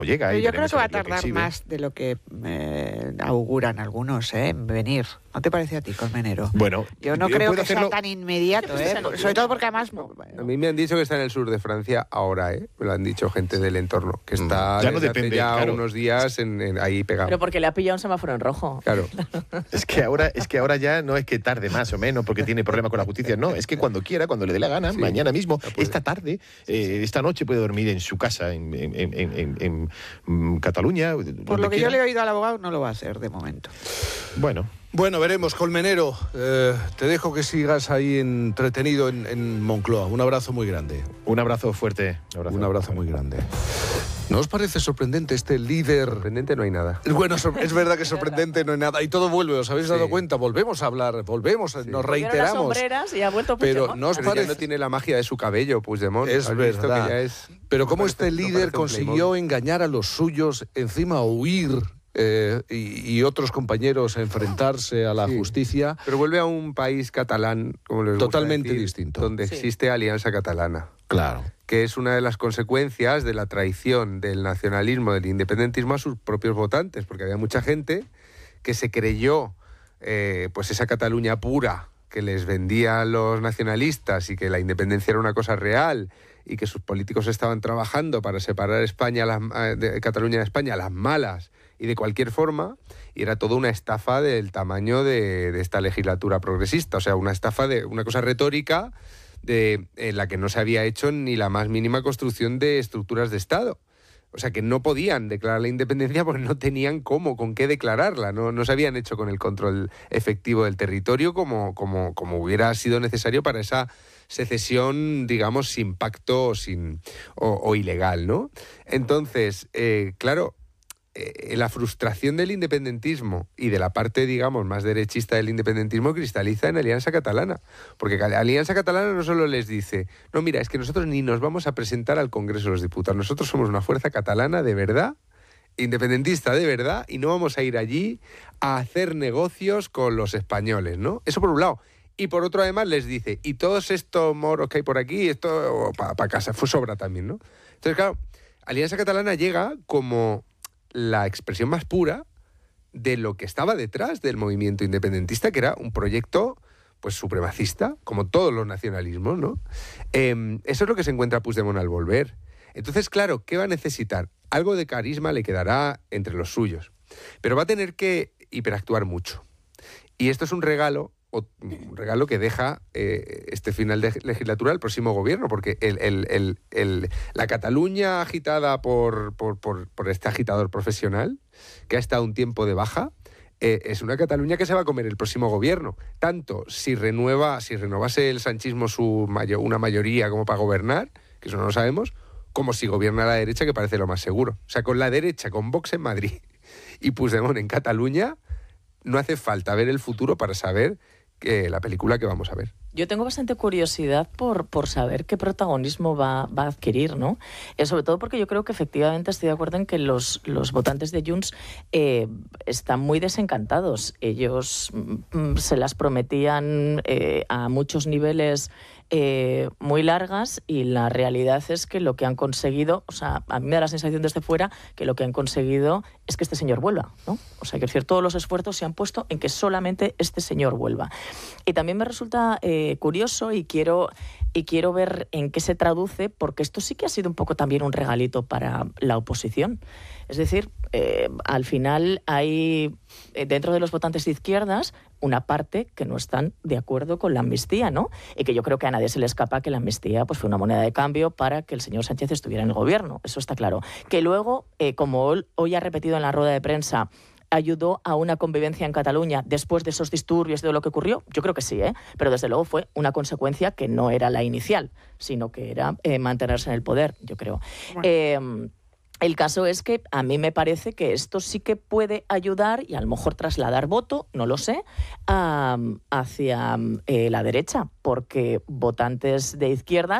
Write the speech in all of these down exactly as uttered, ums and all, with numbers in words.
llega. Pero y yo creo que va a lo que tardar exhibe. más de lo que eh, auguran algunos ¿eh? en venir. ¿No te parece a ti, Colmenero? Bueno, yo no yo creo puedo que hacerlo... sea tan inmediato, ¿eh? sobre todo porque además... Bueno. A mí me han dicho que está en el sur de Francia ahora, ¿eh? Me lo han dicho gente del entorno, que está ya no desde depende, hace ya claro. unos días en, en, ahí pegado. Pero porque le ha pillado un semáforo en rojo. Claro. Es que ahora, es que ahora ya no es que tarde más o menos porque tiene problema con la justicia, no, es que cuando quiera, cuando le dé la gana, Sí, mañana mismo, puede. esta tarde, eh, esta noche puede dormir en su casa en, en, en, en, en, en Cataluña. Por lo que quiera. Yo le he oído al abogado, no lo va a hacer de momento. Bueno. Bueno, veremos. Colmenero, eh, te dejo que sigas ahí entretenido en, en Moncloa. Un abrazo muy grande. Un abrazo fuerte. Un abrazo, Un abrazo muy grande. ¿No os parece sorprendente este líder? Sorprendente no hay nada. Bueno, es verdad que sorprendente no hay nada. Y todo vuelve, ¿os habéis dado Sí. cuenta? Volvemos a hablar, volvemos, sí. nos Volvieron reiteramos. las sombreras y ha vuelto Pero Puigdemont. ¿no os Pero ya parece? no tiene la magia de su cabello, Puigdemont. Es ¿Has visto verdad. que ya es... Pero cómo no este parece- no líder parece un consiguió Playmobil. engañar a los suyos, encima huir eh, y, y otros compañeros a enfrentarse a la Sí. justicia. Pero vuelve a un país catalán, como les gusta Totalmente decir, distinto. donde Sí. existe Alianza Catalana. Claro. Que es una de las consecuencias de la traición del nacionalismo, del independentismo a sus propios votantes, porque había mucha gente que se creyó eh, pues esa Cataluña pura que les vendían los nacionalistas y que la independencia era una cosa real y que sus políticos estaban trabajando para separar España, las, de Cataluña de España, a las malas y de cualquier forma, y era toda una estafa del tamaño de, de esta legislatura progresista, o sea, una estafa de una cosa retórica de, en la que no se había hecho ni la más mínima construcción de estructuras de Estado. O sea, que no podían declarar la independencia porque no tenían cómo, con qué declararla. No, no se habían hecho con el control efectivo del territorio como, como, como hubiera sido necesario para esa secesión, digamos, sin pacto sin, o, o ilegal, ¿no? Entonces, eh, claro, eh, la frustración del independentismo y de la parte, digamos, más derechista del independentismo cristaliza en Alianza Catalana. Porque Alianza Catalana no solo les dice, no, mira, es que nosotros ni nos vamos a presentar al Congreso de los Diputados, nosotros somos una fuerza catalana de verdad, independentista de verdad, y no vamos a ir allí a hacer negocios con los españoles, ¿no? Eso por un lado. Y por otro, además, les dice, y todos estos moros que hay por aquí, esto para pa casa, fue sobra también, ¿no? Entonces, claro, Alianza Catalana llega como la expresión más pura de lo que estaba detrás del movimiento independentista, que era un proyecto pues supremacista, como todos los nacionalismos, ¿no? Eh, eso es lo que se encuentra Puigdemont al volver. Entonces, claro, ¿qué va a necesitar? Algo de carisma le quedará entre los suyos, pero va a tener que hiperactuar mucho. Y esto es un regalo, un regalo que deja eh, este final de legislatura al próximo gobierno, porque el, el, el, el, la Cataluña agitada por, por, por, por este agitador profesional, que ha estado un tiempo de baja, eh, es una Cataluña que se va a comer el próximo gobierno. Tanto si renueva, si renovase el sanchismo su mayo, una mayoría como para gobernar, que eso no lo sabemos, como si gobierna la derecha, que parece lo más seguro. O sea, con la derecha, con Vox en Madrid y Puigdemont en Cataluña, no hace falta ver el futuro para saber que la película que vamos a ver. Yo tengo bastante curiosidad por, por saber qué protagonismo va, va a adquirir, ¿no? Eh, sobre todo porque yo creo que efectivamente estoy de acuerdo en que los, los votantes de Junts eh, están muy desencantados. Ellos mm, se las prometían eh, a muchos niveles eh, muy largas y la realidad es que lo que han conseguido, o sea, a mí me da la sensación desde fuera que lo que han conseguido es que este señor vuelva, ¿no? O sea, que es decir, todos los esfuerzos se han puesto en que solamente este señor vuelva. Y también me resulta eh, curioso y quiero, y quiero ver en qué se traduce, porque esto sí que ha sido un poco también un regalito para la oposición. Es decir, eh, al final hay eh, dentro de los votantes de izquierdas una parte que no están de acuerdo con la amnistía, ¿no? Y que yo creo que a nadie se le escapa que la amnistía pues, fue una moneda de cambio para que el señor Sánchez estuviera en el gobierno. Eso está claro. Que luego, eh, como hoy ha repetido en la rueda de prensa, ayudó a una convivencia en Cataluña después de esos disturbios, de lo que ocurrió, yo creo que sí, ¿eh? Pero desde luego fue una consecuencia que no era la inicial, sino que era eh, mantenerse en el poder, yo creo. Bueno. Eh, El caso es que a mí me parece que esto sí que puede ayudar y a lo mejor trasladar voto, no lo sé, um, hacia eh, la derecha, porque votantes de izquierdas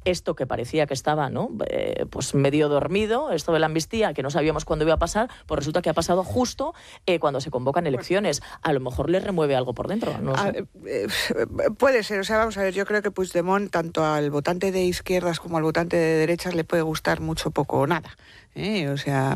esto que parecía que estaba, ¿no? Eh, pues medio dormido, esto de la amnistía, que no sabíamos cuándo iba a pasar, pues resulta que ha pasado justo eh, cuando se convocan elecciones. A lo mejor le remueve algo por dentro, no sé. A, eh, puede ser, o sea, vamos a ver, yo creo que Puigdemont, tanto al votante de izquierdas como al votante de derechas, le puede gustar mucho, poco o nada. ¿eh? O sea,